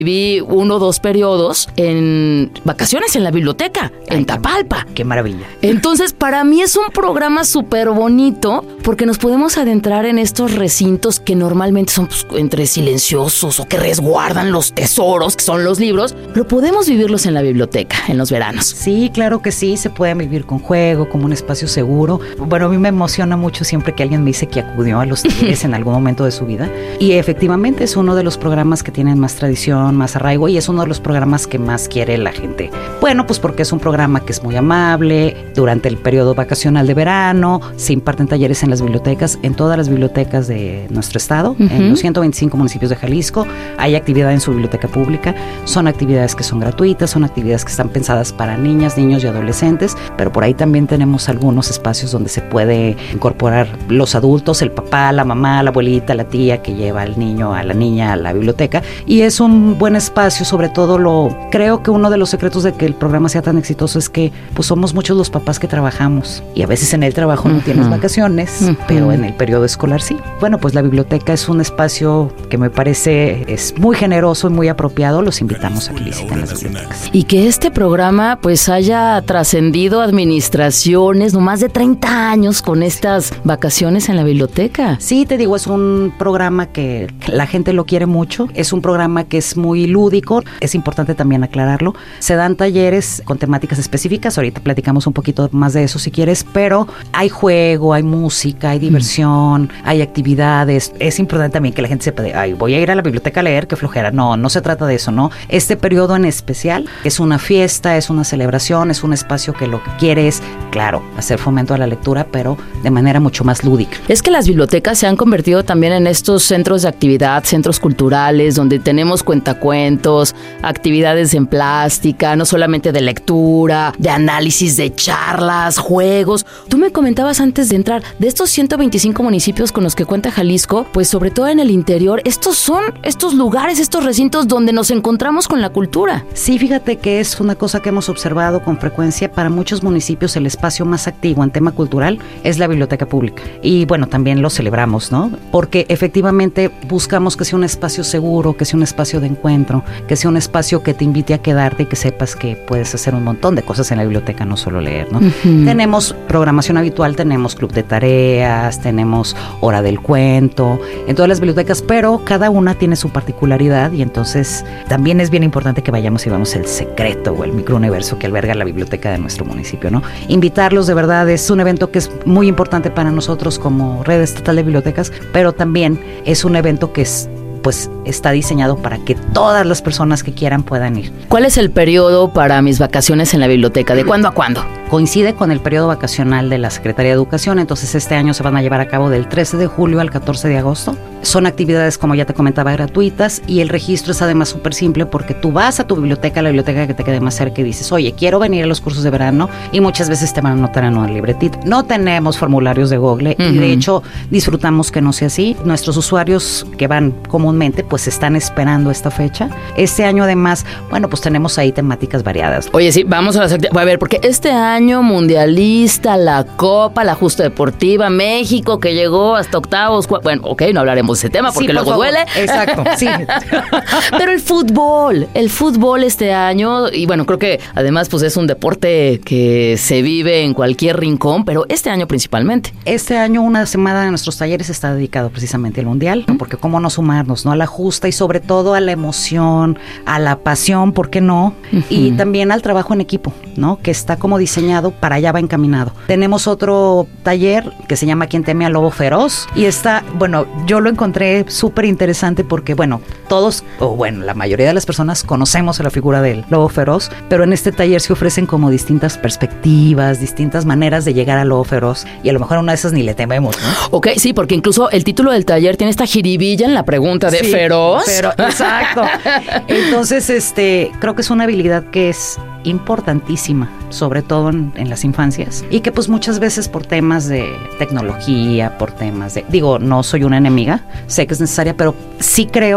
Vi 1 o 2 periodos en vacaciones en la biblioteca, en Tapalpa. ¡Qué maravilla! Entonces, para mí es un programa súper bonito porque nos podemos adentrar en estos recintos que normalmente son entre silenciosos o que resguardan los tesoros, que son los libros, pero podemos vivirlos en la biblioteca, en los veranos. Sí, claro que sí, se pueden vivir con juego, como un espacio seguro. Bueno, a mí me emociona mucho siempre que alguien me dice que acudió a los talleres en algún momento de su vida. Y efectivamente es uno de los programas que tienen más tradición, más arraigo, y es uno de los programas que más quiere la gente. Bueno, pues porque es un programa que es muy amable. Durante el periodo vacacional de verano se imparten talleres en las bibliotecas, en todas las bibliotecas de nuestro estado, en los 125 municipios de Jalisco. Hay actividad en su biblioteca pública. Son actividades que son gratuitas, son actividades que están pensadas para niñas, niños y adolescentes, pero por ahí también tenemos algunos espacios donde se puede incorporar los adultos, el papá, la mamá, la abuelita, la tía que lleva al niño, a la niña a la biblioteca, y es un buen espacio. Sobre todo creo que uno de los secretos de que el programa sea tan exitoso es que pues somos muchos los papás que trabajamos y a veces en el trabajo no tienes vacaciones, pero en el periodo escolar sí. Bueno, pues la biblioteca es un espacio que me parece es muy generoso y muy apropiado. Los invitamos a que visiten las bibliotecas. Y que este programa pues haya trascendido administraciones, no más de 30 años con estas vacaciones en la biblioteca. Sí, te digo, es un programa que la gente lo quiere mucho, es un programa que es muy lúdico, es importante también aclararlo. Se dan talleres con temáticas específicas, ahorita platicamos un poquito más de eso si quieres, pero hay juego, hay música, hay diversión, hay actividades. Es importante también que la gente sepa de, ay, voy a ir a la biblioteca a leer, qué flojera. No se trata de eso, ¿no? Este periodo en especial es una fiesta, es una celebración, es un espacio que lo que quiere es, claro, hacer fomento a la lectura, pero de manera mucho más lúdica. Es que las bibliotecas se han convertido también en estos centros de actividad, centros culturales, donde tenemos cuentacuentos, actividades en plástica, no solamente de lectura, de análisis, de charlas, juegos. Tú me comentabas antes de entrar, de estos 125 municipios con los que cuenta Jalisco, pues sobre todo en el interior, estos son estos lugares, estos recintos donde nos encontramos con la cultura. Sí, fíjate que es una cosa que hemos observado con frecuencia. Para muchos municipios el espacio más activo en tema cultural es la biblioteca pública. Y bueno, también lo celebramos, ¿no? Porque efectivamente buscamos que sea un espacio seguro, que sea un espacio de encuentro, que sea un espacio que te invite a quedarte y que sepas que puedes hacer un montón de cosas en la biblioteca, no solo leer, ¿no? Tenemos programación habitual, tenemos club de tareas, tenemos hora del cuento, en todas las bibliotecas, pero cada una tiene su particularidad y entonces también es bien importante que vayamos y veamos el secreto o el microuniverso que alberga la biblioteca de nuestro municipio, ¿no? Invitarlos, de verdad, es un evento que es muy importante para nosotros como Red Estatal de Bibliotecas, pero también es un evento que está diseñado para que todas las personas que quieran puedan ir. ¿Cuál es el periodo para mis vacaciones en la biblioteca? ¿De cuándo a cuándo? Coincide con el periodo vacacional de la Secretaría de Educación, entonces este año se van a llevar a cabo del 13 de julio al 14 de agosto. Son actividades, como ya te comentaba, gratuitas, y el registro es además súper simple porque tú vas a tu biblioteca, la biblioteca que te quede más cerca, y dices, oye, quiero venir a los cursos de verano, y muchas veces te van a anotar en una libretita. No tenemos formularios de Google, y de hecho disfrutamos que no sea así. Nuestros usuarios que van comúnmente pues están esperando esta fecha. Este año además, bueno, pues tenemos ahí temáticas variadas. Oye, sí, vamos a las actividades. A ver, porque este año mundialista, la Copa, la Justa Deportiva, México, que llegó hasta octavos. Bueno, ok, no hablaremos de ese tema porque sí, luego duele. Exacto, sí. Pero el fútbol este año, y bueno, creo que además pues es un deporte que se vive en cualquier rincón, pero este año principalmente. Este año una semana de nuestros talleres está dedicado precisamente al mundial, ¿no? Porque cómo no sumarnos, ¿no? A la justa y sobre todo a la emoción, a la pasión, ¿por qué no? Y también al trabajo en equipo, ¿no? Que está como diseñado, para allá va encaminado. Tenemos otro taller que se llama ¿Quién teme al lobo feroz? Y está, bueno, yo lo encontré súper interesante porque, bueno, todos, o bueno, la mayoría de las personas conocemos a la figura del lobo feroz, pero en este taller se ofrecen como distintas perspectivas, distintas maneras de llegar al lobo feroz, y a lo mejor a una de esas ni le tememos, ¿no? Ok, sí, porque incluso el título del taller tiene esta jiribilla en la pregunta de sí, feroz. Exacto. Entonces, creo que es una habilidad que es importantísima, sobre todo en las infancias, y que pues muchas veces por temas de tecnología, por temas de, digo, no soy una enemiga, sé que es necesaria, pero sí creo, también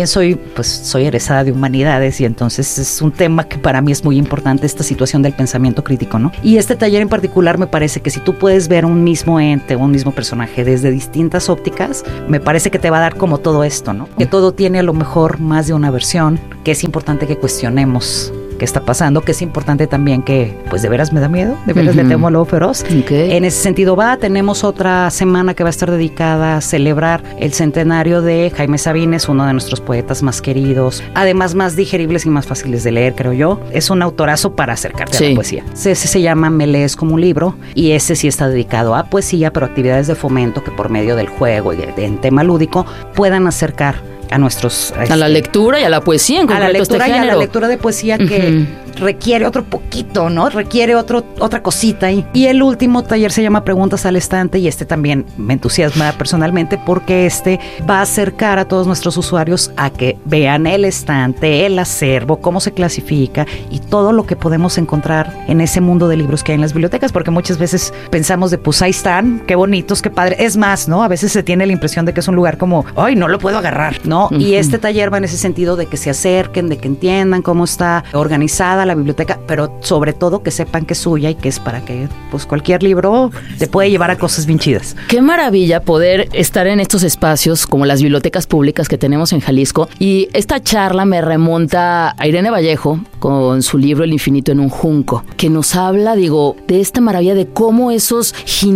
soy egresada de humanidades y entonces es un tema que para mí es muy importante, esta situación del pensamiento crítico, ¿no? Y este taller en particular me parece que si tú puedes ver un mismo ente, un mismo personaje desde distintas ópticas, me parece que te va a dar como todo esto, ¿no? Que todo tiene a lo mejor más de una versión, que es importante que cuestionemos qué está pasando, que es importante también que, pues de veras me da miedo, de veras le temo al lobo feroz. Okay. En ese sentido tenemos otra semana que va a estar dedicada a celebrar el centenario de Jaime Sabines, uno de nuestros poetas más queridos, además más digeribles y más fáciles de leer, creo yo. Es un autorazo para acercarte a la poesía. Ese se llama Me lees como un libro, y ese sí está dedicado a poesía, pero actividades de fomento que por medio del juego y en tema lúdico puedan acercar a nuestros... a la lectura y a la poesía en concreto. A la lectura este y género. a la lectura de poesía que requiere otro poquito, ¿no? Requiere otra cosita ahí. Y el último taller se llama Preguntas al Estante, y este también me entusiasma personalmente porque este va a acercar a todos nuestros usuarios a que vean el estante, el acervo, cómo se clasifica y todo lo que podemos encontrar en ese mundo de libros que hay en las bibliotecas, porque muchas veces pensamos de pues ahí están, qué bonitos, qué padre. Es más, ¿no? A veces se tiene la impresión de que es un lugar como, ay, no lo puedo agarrar, ¿no? Y este taller va en ese sentido de que se acerquen, de que entiendan cómo está organizada la biblioteca, pero sobre todo que sepan que es suya y que es para que pues cualquier libro te puede llevar a cosas bien chidas. Qué maravilla poder estar en estos espacios como las bibliotecas públicas que tenemos en Jalisco, y esta charla me remonta a Irene Vallejo con su libro El infinito en un junco, que nos habla, digo, de esta maravilla de cómo esos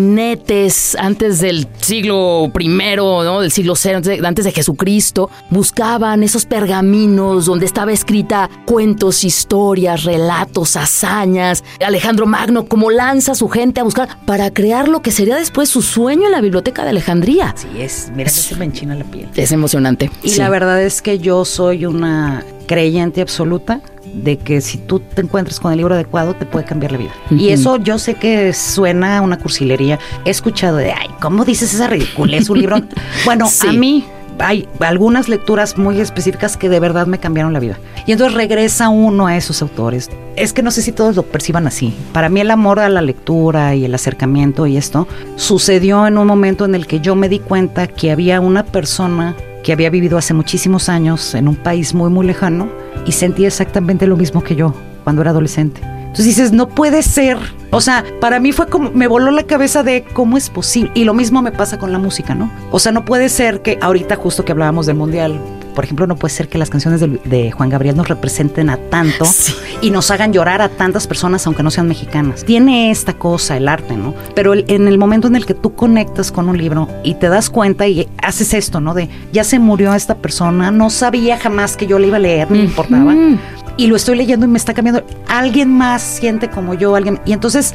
jinetes antes del siglo I, ¿no? Del siglo cero, antes de Jesucristo, buscaban esos pergaminos donde estaba escrita cuentos, historias, relatos, hazañas. Alejandro Magno, cómo lanza a su gente a buscar para crear lo que sería después su sueño en la Biblioteca de Alejandría. Sí, mira que se me enchina la piel. Es emocionante. Y la verdad es que yo soy una creyente absoluta de que si tú te encuentras con el libro adecuado te puede cambiar la vida. Y eso yo sé que suena a una cursilería. He escuchado de, ay, ¿cómo dices esa ridiculez? Un libro... Bueno, a mí hay algunas lecturas muy específicas que de verdad me cambiaron la vida. Y entonces regresa uno a esos autores. Es que no sé si todos lo perciban así. Para mí el amor a la lectura y el acercamiento y esto sucedió en un momento en el que yo me di cuenta que había una persona que había vivido hace muchísimos años en un país muy, muy lejano y sentía exactamente lo mismo que yo cuando era adolescente. Entonces dices, no puede ser. O sea, para mí fue como, me voló la cabeza de cómo es posible. Y lo mismo me pasa con la música, ¿no? O sea, no puede ser que ahorita justo que hablábamos del Mundial, por ejemplo, no puede ser que las canciones de Juan Gabriel nos representen a tanto y nos hagan llorar a tantas personas aunque no sean mexicanas. Tiene esta cosa, el arte, ¿no? Pero en el momento en el que tú conectas con un libro y te das cuenta y haces esto, ¿no? De, ya se murió esta persona, no sabía jamás que yo la iba a leer, no me importaba. Y lo estoy leyendo y me está cambiando. Alguien más siente como yo, alguien. Y entonces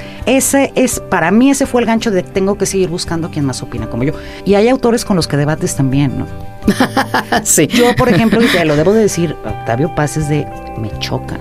para mí ese fue el gancho de tengo que seguir buscando quien más opina como yo. Y hay autores con los que debates también, ¿no? Sí. Yo, por ejemplo, y te lo debo de decir, Octavio Paz es de, me choca.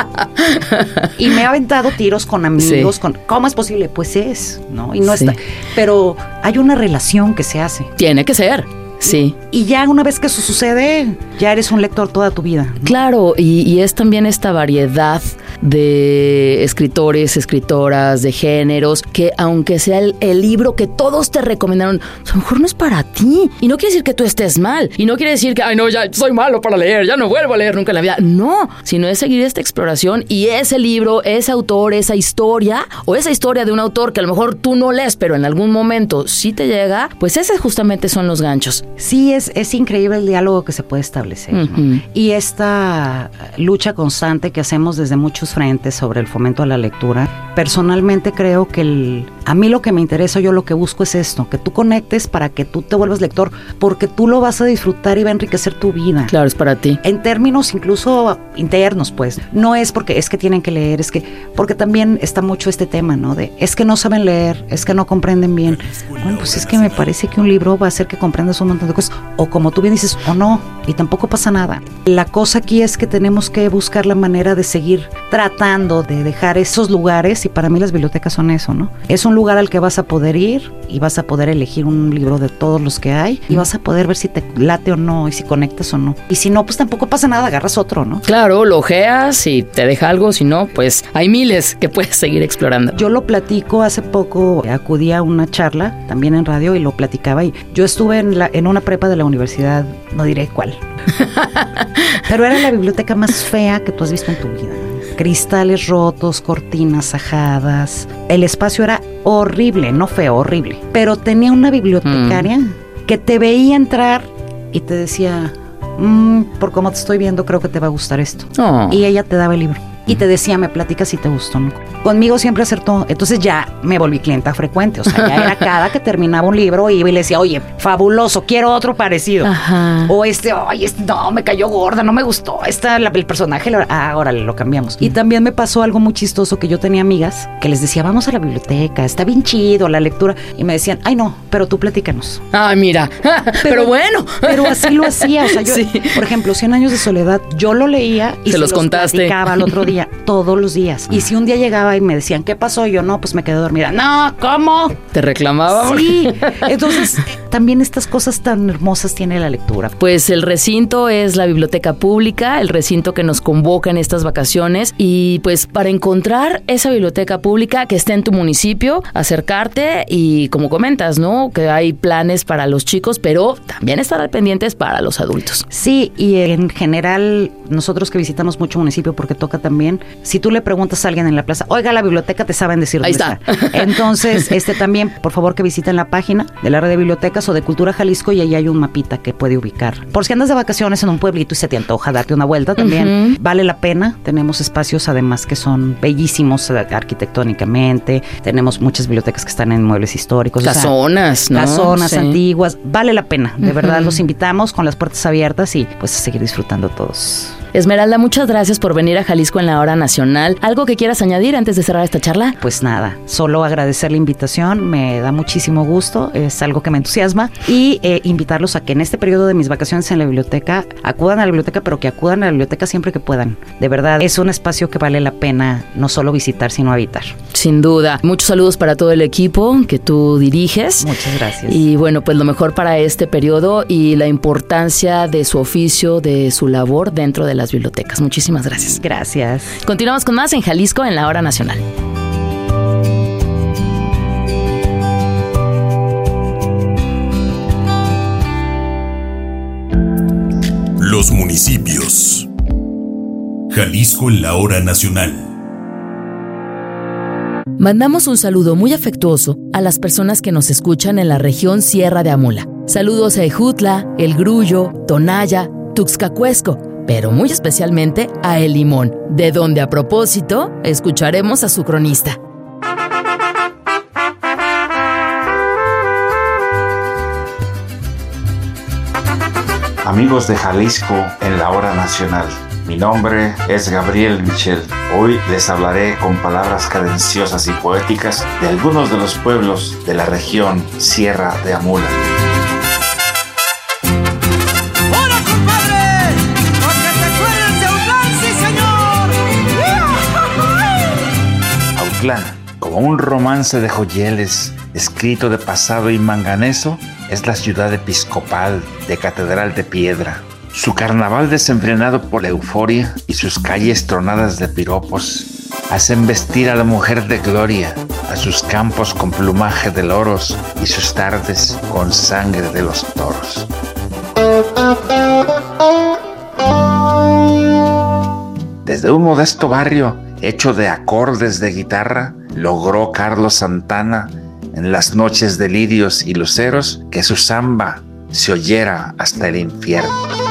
Y me ha aventado tiros con amigos, con, ¿cómo es posible? Pues es, ¿no? Y no está. Pero hay una relación que se hace. Tiene que ser. Sí. Y ya una vez que eso sucede, ya eres un lector toda tu vida, ¿no? Claro, y es también esta variedad de escritores, escritoras, de géneros, que aunque sea el libro que todos te recomendaron, a lo mejor no es para ti. Y no quiere decir que tú estés mal. Y no quiere decir que, ay no, ya soy malo para leer, ya no vuelvo a leer nunca en la vida. No, sino es seguir esta exploración y ese libro, ese autor, esa historia, o esa historia de un autor que a lo mejor tú no lees, pero en algún momento sí te llega, pues ese justamente son los ganchos. Sí, es increíble el diálogo que se puede establecer, ¿no? Y esta lucha constante que hacemos desde muchos frentes sobre el fomento a la lectura. Personalmente creo que a mí lo que me interesa, yo lo que busco es esto, que tú conectes para que tú te vuelvas lector, porque tú lo vas a disfrutar y va a enriquecer tu vida. Claro, es para ti. En términos incluso internos, pues. No es porque es que tienen que leer, es que, porque también está mucho este tema, ¿no? De, es que no saben leer, es que no comprenden bien. Bueno, pues es que me parece que un libro va a hacer que comprendas un montón de cosas, o como tú bien dices, o no, y tampoco pasa nada. La cosa aquí es que tenemos que buscar la manera de seguir tratando de dejar esos lugares, y para mí las bibliotecas son eso, ¿no? Es un lugar al que vas a poder ir y vas a poder elegir un libro de todos los que hay y vas a poder ver si te late o no y si conectas o no. Y si no, pues tampoco pasa nada, agarras otro, ¿no? Claro, lo ojeas y te deja algo, si no, pues hay miles que puedes seguir explorando. Yo lo platico, hace poco acudí a una charla, también en radio, y lo platicaba, y yo estuve en una prepa de la universidad, no diré cuál, pero era la biblioteca más fea que tú has visto en tu vida. Cristales rotos, cortinas ajadas, el espacio era horrible, no feo, horrible, pero tenía una bibliotecaria que te veía entrar y te decía, por cómo te estoy viendo, creo que te va a gustar esto. Y ella te daba el libro y te decía, me platicas si te gustó, ¿no? Conmigo siempre acertó. Entonces ya me volví clienta frecuente. O sea, ya era cada que terminaba un libro iba y le decía, oye, fabuloso, quiero otro parecido. Ajá. O oye, no, me cayó gorda, no me gustó. El personaje, órale, lo cambiamos. Y también me pasó algo muy chistoso, que yo tenía amigas que les decía, vamos a la biblioteca, está bien chido la lectura. Y me decían, ay no, pero tú platícanos. Ay, mira, pero bueno. Pero así lo hacía. O sea, yo, sí. Por ejemplo, 100 años de soledad, yo lo leía y se los contaste. Platicaba al otro día, todos los días. Y si un día llegaba y me decían, ¿qué pasó? Yo, no, pues me quedé dormida. No, ¿cómo? ¿Te reclamaba? Sí. Entonces, también estas cosas tan hermosas tiene la lectura. Pues el recinto es la biblioteca pública, el recinto que nos convoca en estas vacaciones, y pues para encontrar esa biblioteca pública que esté en tu municipio, acercarte y, como comentas, ¿no? Que hay planes para los chicos, pero también estar pendientes para los adultos. Sí, y en general, nosotros que visitamos mucho municipio, porque toca también, si tú le preguntas a alguien en la plaza, oiga, la biblioteca, te saben decir ahí dónde está. Entonces, también, por favor, que visiten la página de la red de bibliotecas o de Cultura Jalisco, y ahí hay un mapita que puede ubicar. Por si andas de vacaciones en un pueblito y se te antoja darte una vuelta, también vale la pena. Tenemos espacios además que son bellísimos arquitectónicamente. Tenemos muchas bibliotecas que están en muebles históricos. Casonas, ¿no? Casonas antiguas. Vale la pena. De verdad, los invitamos con las puertas abiertas y pues a seguir disfrutando todos. Esmeralda, muchas gracias por venir a Jalisco en la Hora Nacional. ¿Algo que quieras añadir antes de cerrar esta charla? Pues nada, solo agradecer la invitación, me da muchísimo gusto, es algo que me entusiasma, y invitarlos a que en este periodo de mis vacaciones en la biblioteca acudan a la biblioteca, pero que acudan a la biblioteca siempre que puedan. De verdad, es un espacio que vale la pena no solo visitar, sino habitar. Sin duda. Muchos saludos para todo el equipo que tú diriges. Muchas gracias. Y bueno, pues lo mejor para este periodo y la importancia de su oficio, de su labor dentro de las bibliotecas. Muchísimas gracias. Gracias. Continuamos con más en Jalisco en la Hora Nacional. Los municipios. Jalisco en la Hora Nacional. Mandamos un saludo muy afectuoso a las personas que nos escuchan en la región Sierra de Amula. Saludos a Ejutla, El Grullo, Tonaya, Tuxcacuesco, pero muy especialmente a El Limón, de donde a propósito escucharemos a su cronista. Amigos de Jalisco en la Hora Nacional. Mi nombre es Gabriel Michel. Hoy les hablaré con palabras cadenciosas y poéticas de algunos de los pueblos de la región Sierra de Amula. ¡Hola, compadre! ¡Porque te acuerdas de Autlán, sí, señor! Autlán, como un romance de joyeles, escrito de pasado y manganeso, es la ciudad episcopal de Catedral de Piedra. Su carnaval desenfrenado por la euforia y sus calles tronadas de piropos hacen vestir a la mujer de gloria, a sus campos con plumaje de loros y sus tardes con sangre de los toros. Desde un modesto barrio hecho de acordes de guitarra, logró Carlos Santana en las noches de lirios y luceros que su samba se oyera hasta el infierno.